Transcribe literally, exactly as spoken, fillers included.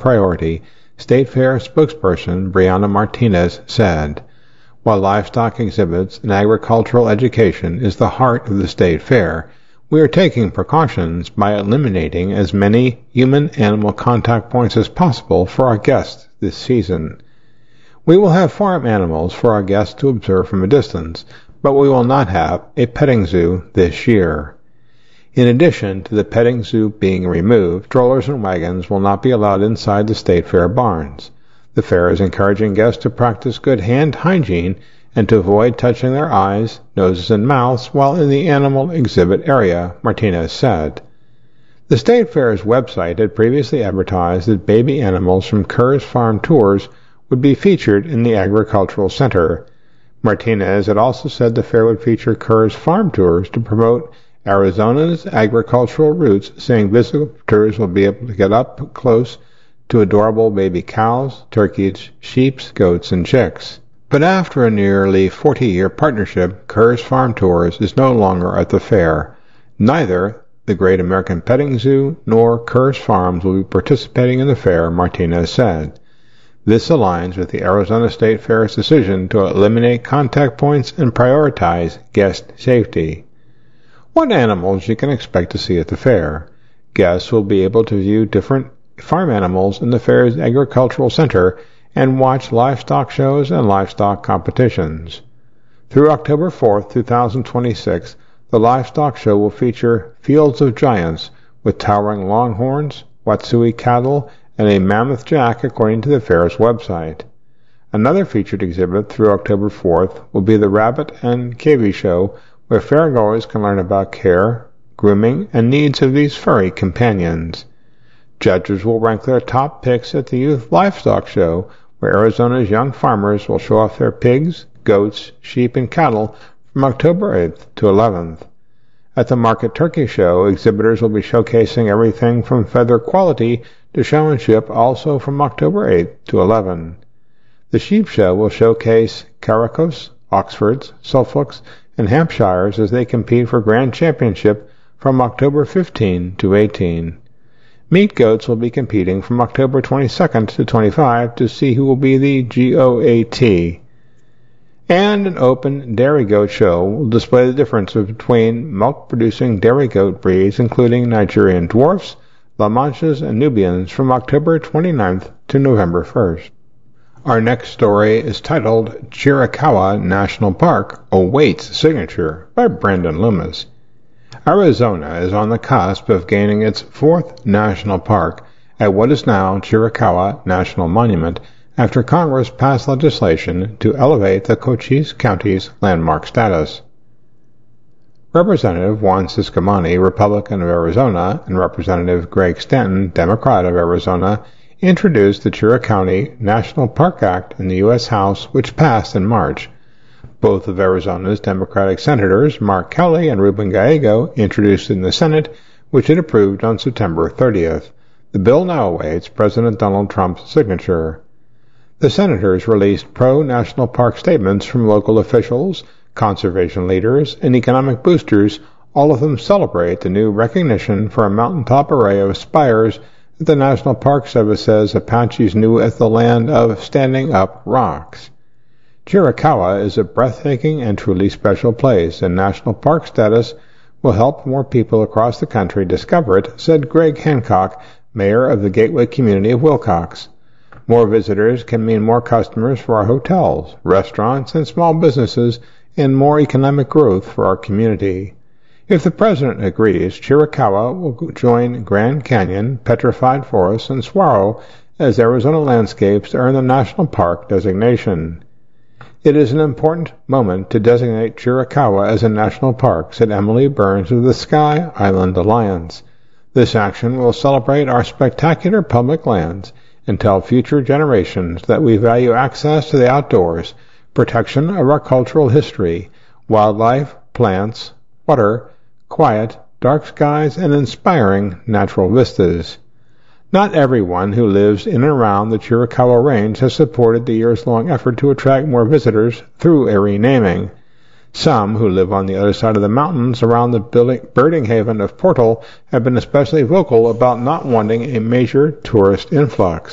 priority, State Fair spokesperson Brianna Martinez said. While livestock exhibits and agricultural education is the heart of the State Fair, we are taking precautions by eliminating as many human-animal contact points as possible for our guests this season. We will have farm animals for our guests to observe from a distance, but we will not have a petting zoo this year. In addition to the petting zoo being removed, strollers and wagons will not be allowed inside the State Fair barns. The fair is encouraging guests to practice good hand hygiene and to avoid touching their eyes, noses, and mouths while in the animal exhibit area, Martinez said. The State Fair's website had previously advertised that baby animals from Kerr's Farm Tours would be featured in the Agricultural Center. Martinez had also said the fair would feature Kerr's Farm Tours to promote Arizona's agricultural roots, saying visitors will be able to get up close to adorable baby cows, turkeys, sheep, goats, and chicks. But after a nearly forty-year partnership, Kerr's Farm Tours is no longer at the fair. Neither the Great American Petting Zoo nor Kerr's Farms will be participating in the fair, Martinez said. This aligns with the Arizona State Fair's decision to eliminate contact points and prioritize guest safety. What animals you can expect to see at the fair? Guests will be able to view different farm animals in the fair's agricultural center and watch livestock shows and livestock competitions. Through October fourth, two thousand twenty-six, the livestock show will feature Fields of Giants with towering longhorns, Watsui cattle, and a mammoth jack, according to the fair's website. Another featured exhibit through October fourth will be the Rabbit and Cavy Show, where fairgoers can learn about care, grooming, and needs of these furry companions. Judges will rank their top picks at the Youth Livestock Show, where Arizona's young farmers will show off their pigs, goats, sheep, and cattle from October eighth to eleventh. At the Market Turkey Show, exhibitors will be showcasing everything from feather quality to showmanship, also from October eighth to eleventh. The Sheep Show will showcase Caracos, Oxfords, Suffolks, and Hampshires as they compete for Grand Championship from October fifteenth to eighteenth. Meat goats will be competing from October twenty-second to twenty-fifth to see who will be the G O A T. And an open dairy goat show will display the difference between milk-producing dairy goat breeds, including Nigerian dwarfs, La Manchas, and Nubians, from October twenty-ninth to November first. Our next story is titled Chiricahua National Park Awaits Signature by Brandon Loomis. Arizona is on the cusp of gaining its fourth national park at what is now Chiricahua National Monument after Congress passed legislation to elevate the Cochise County's landmark status. Representative Juan Ciscomani, Republican of Arizona, and Representative Greg Stanton, Democrat of Arizona, introduced the Chiricahua National Park Act in the U S House, which passed in March. Both of Arizona's Democratic senators, Mark Kelly and Ruben Gallego, introduced it in the Senate, which it approved on September thirtieth. The bill now awaits President Donald Trump's signature. The senators released pro-national park statements from local officials, conservation leaders, and economic boosters. All of them celebrate the new recognition for a mountaintop array of spires that the National Park Service says Apaches knew as the land of standing-up rocks. Chiricahua is a breathtaking and truly special place, and national park status will help more people across the country discover it, said Greg Hancock, mayor of the Gateway community of Wilcox. More visitors can mean more customers for our hotels, restaurants, and small businesses, and more economic growth for our community. If the president agrees, Chiricahua will join Grand Canyon, Petrified Forest, and Saguaro as Arizona landscapes to earn the national park designation. It is an important moment to designate Chiricahua as a national park, said Emily Burns of the Sky Island Alliance. This action will celebrate our spectacular public lands and tell future generations that we value access to the outdoors, protection of our cultural history, wildlife, plants, water, quiet, dark skies, and inspiring natural vistas. Not everyone who lives in and around the Chiricahua Range has supported the years-long effort to attract more visitors through a renaming. Some who live on the other side of the mountains around the birding haven of Portal have been especially vocal about not wanting a major tourist influx.